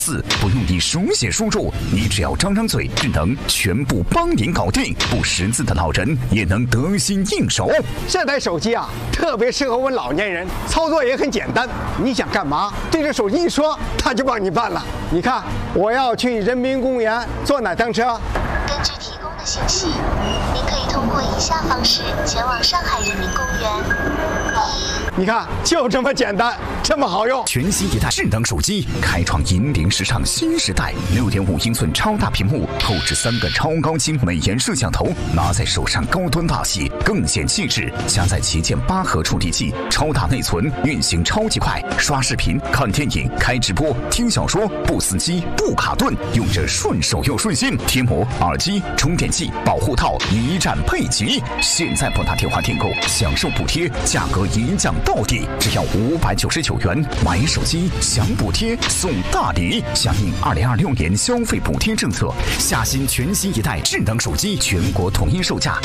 字不用你手写输入，你只要张张嘴，智能全部帮您搞定。不识字的老人也能得心应手。 这台手机啊，特别适合我们老年人，操作也很简单。你想干嘛，对着手机一说，它就帮你办了。你看，我要去人民公园坐哪趟车？ 根据提供的信息，您可以通过以下方式前往上海人民公园。 你看，就这么简单，这么好用。 全新一代智能手机开创引领时尚新时代，6.5英寸超大屏幕，后置3个超高清美颜摄像头，拿在手上高端大气，更显气质。加载旗舰8核处理器，超大内存，运行超级快，刷视频、看电影、开直播、听小说，不死机、不卡顿，用着顺手又顺心。贴膜、耳机、充电器、保护套一站配齐。现在拨打电话订购，享受补贴，价格一降到底，只要599元。买手机享补贴送大礼，响应2026年消费补贴政策，下新全新一代智能手机全国统一售价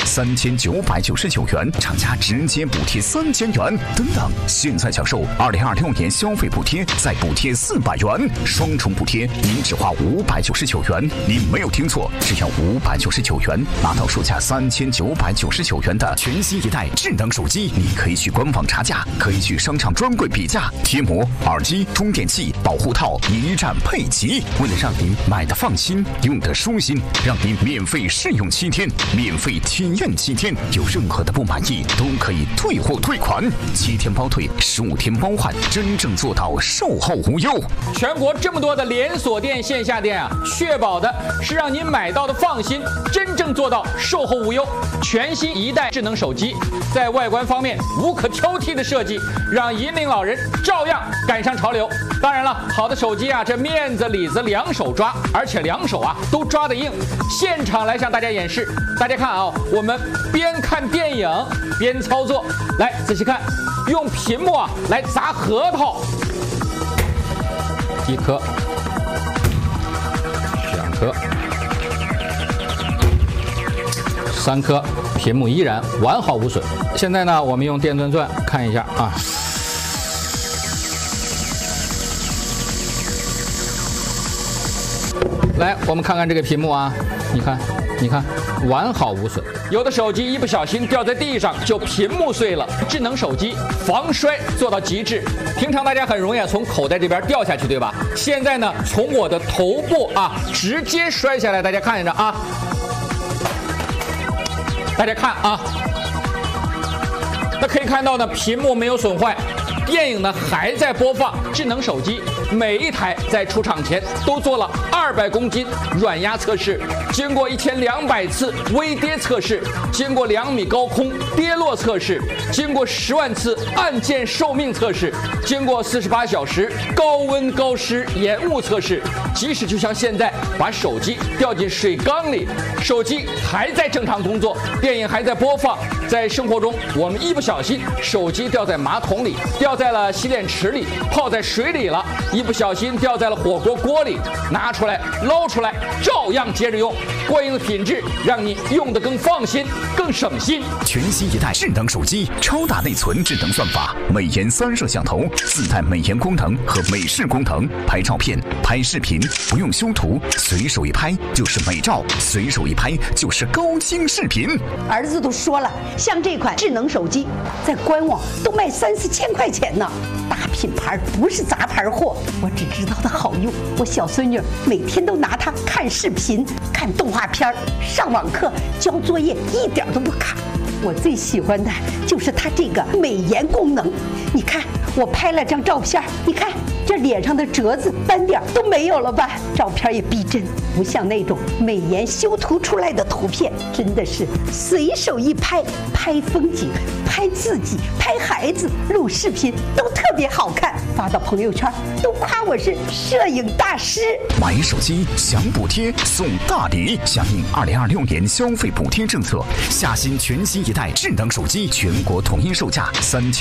3999元，厂家直接补贴3000元。等等，现在享受2026年消费补贴，再补贴400元，双重补贴，您只花599元。您没有听错，只要599元，拿到售价3999元的全新一代智能手机。你可以去官网查价，可以去商场专柜比价，贴膜、耳机、充电器、保护套一站配齐。为了让您买的放心，用的舒心，让您免费试用7天，免费体验7天，有任何的不满意都可以退货退款，7天包退，15天包换，真正做到售后无忧。 全国这么多的连锁店、线下店啊，确保的是让您买到的放心，真正做到售后无忧。全新一代智能手机在外观方面无可挑剔的设计，让引领老人照样赶上潮流。当然了，好的手机啊，这面子里子两手抓，而且两手啊都抓得硬。现场来向大家演示，大家看啊，我们边看电影边操作，来仔细看，用屏幕啊来砸核桃，1颗、2颗、3颗，屏幕依然完好无损。现在呢，我们用电钻钻看一下啊。来，我们看看这个屏幕啊，你看，完好无损。有的手机一不小心掉在地上就屏幕碎了，智能手机防摔做到极致。平常大家很容易从口袋这边掉下去，对吧？现在呢，从我的头部啊直接摔下来，大家看着啊，大家看啊，那可以看到呢，屏幕没有损坏。电影呢还在播放，智能手机每一台在出厂前都做了200公斤软压测试，经过1200次微跌测试，经过2米高空跌落测试，经过10万次按键寿命测试，经过48小时高温高湿延误测试。即使就像现在把手机掉进水缸里，手机还在正常工作，电影还在播放。在生活中，我们一不小心手机掉在马桶里，掉在了洗脸池里，泡在水里了，一不小心掉在了火锅锅里，拿出来捞出来，照样接着用，过硬的品质让你用得更放心更省心。 全新一代智能手机，超大内存，智能算法，美颜3摄像头，自带美颜功能和美视功能，拍照片拍视频不用修图，随手一拍就是美照，随手一拍就是高清视频。 儿子都说了，像这款智能手机在官网都卖3-4千块钱呢，大品牌不是杂牌货。我只知道它好用，我小孙女每天都拿它看视频、看动画片、上网课、交作业，一点都不卡。我最喜欢的就是它这个美颜功能。你看，我拍了张照片，你看这脸上的褶子斑点都没有了吧？照片也逼真，不像那种美颜修图出来的图片，真的是随手一拍，拍风景、拍自己、拍孩子、录视频都特别好看，发到朋友圈都夸我是摄影大师。 买手机享补贴送大礼，响应2026年消费补贴政策，下新全新一代智能手机全国统一售价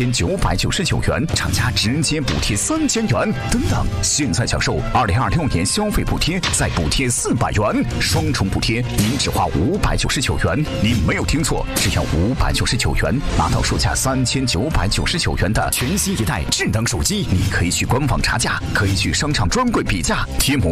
3999元，厂家直接补贴3000元。等等，现在享受2026年消费补贴，再补贴400元，双重补贴，您只花599元。您没有听错，只要599元，拿到售价3999元的全新一代智能手机。你可以去官网查价，可以去商场专柜比价，贴膜、